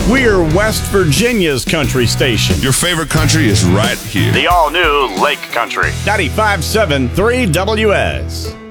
We're West Virginia's country station. Your favorite country is right here. The all-new Lake Country. 95.7 3WS.